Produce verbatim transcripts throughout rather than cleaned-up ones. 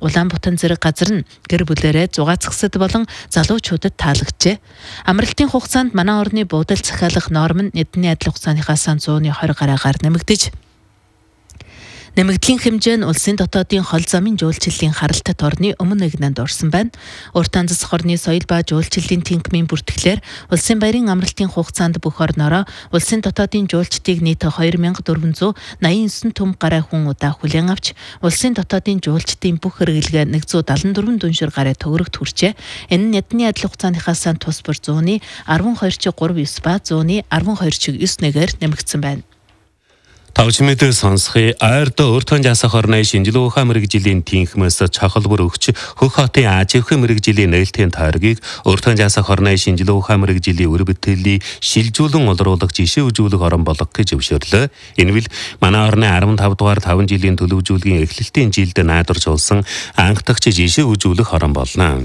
Улаанбаатар зэрэг газар нь гэр бүлээрээ зугаацгсад болон залуучуудад таалагджээ. Амралтын хугацаанд манай орны буудал захиалах норм нь эдний адил хугацааныхаас зууны хоёр гараагаар нэмэгдэж Нэмэгдлийн хэмжээ нь улсын дотоодын хол замын жуулчлалын харалтат орны өмнө нэгнэнд орсон байна. Урт анзас хорны соёл ба жуулчлалын тэнхимийн бүртгэлээр улсын баярын амралтын хугацаанд бүх орнороо улсын дотоодын жуулчдыг нийт хоёр мянга дөрвөн зуун наян девять төм гаруй хүн удаа хүлээн авч улсын дотоодын жуулчдын бүх хэрэглэгээ нэг зуун дадлан дөрвөн дүншир гаруй төгрөгт хүрчээ. Энэ нь эдний адил хугацааныхаас тус бүр зууны арван хоёр чиг гурав девять ба зууны арван хоёр чиг девять нэгээр нэмэгдсэн байна. Тавчмэд сонсхи айрд өөртөө жасах орны шинжилгээ ухаан мэрэгжлийн тэнхмээс чахалбар өгч хөх хотын ажихын мэрэгжлийн нээлтийн тойргийг өөртөө жасах орны шинжилгээ ухаан мэрэгжлийн өр бүтээлийн шилжүүлэн олруулах жишээ үзүүлэх орон болох гэж өвшөөрлөө. Энэ бол манай орны арван тав дугаар таван жилийн төлөвлөжүүлгийн эхлэлтийн жилд найдварч улсан анхдагч жишээ үзүүлэх орон болно.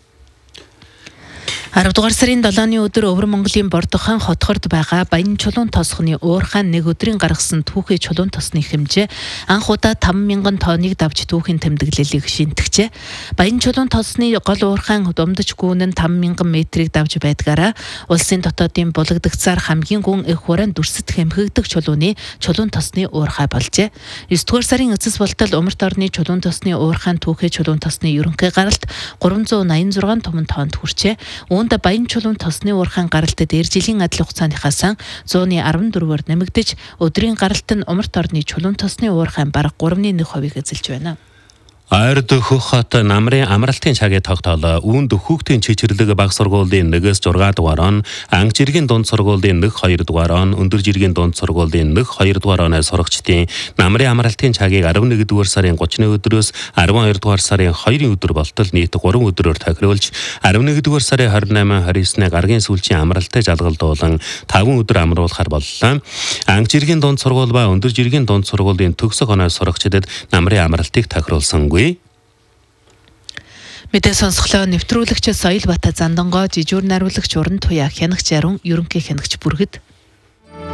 арав дугаар сарын долооны өдөр Өвөр Монголын Бордохан хотхорд байгаа Баян чулуун тосхны уурхайн нэг өдрийн гаргасан түүхий чулуун тосны хэмжээ анх удаа таван мянган тонныг давж түүхийн тэмдэглэлийг шинтгэжээ. Баян чулуун тосны гол уурхайн думдаж гүүн нь таван мянган метрийг давж байдгаараа улсын дотоодын булагдагцаар хамгийн гүн их хураан дүрсэт хэмхэгдэх чулууны чулуун тосны уурхай болжээ. девять дугаар сарын эцэс болтол Умарт орны чулуун тосны уурхайн түүхий чулуун тосны ерөнхий гаралт гурван зуун наян зургаан томон тоонд хүрчээ. Үүнд Баян чулуун тосны уурхайн гаралтад эр жилийн адил хугацааныхаас зууны арван дөрвөөр нэмэгдэж өдрийн гаралт нь Умарт орны чулуун тосны уурхайн бараг гурван нэг хувийг эзэлж байна. Айрд хөх хот намрын амралтын цагийн тогтоол үүнд хүүхдийн чичирлэг баг сургуулийн нэгээс зургаан дугаар он, анх жиргийн дунд сургуулийн нэг хоёр дугаар он, өндөр жиргийн дунд сургуулийн нэг хоёр дугаар оноо сурагчдын намрын амралтын цагийг арван нэг дугаар сарын гуравны өдрөөс арван хоёр дугаар сарын хоёрын өдөр болтол нийт гурван өдрөөр тохируулж арван нэг дугаар сарын хорин найман хорин девятны гаргийн сүүлчийн амралтыг жалгалдуулан таван өдөр амруулахар боллоо. Анх жиргийн дунд сургууль ба өндөр жиргийн дунд сургуулийн төгсөх оноо сурагчдад намрын амралтыг тохируулсангүй. Мэдээ сонсголоо нэвтрүүлэгч Соёл Бата Зандангоо жижүүр нариулагч Уран Туяа хянагч Арун ерөнхий хянагч Бүргэд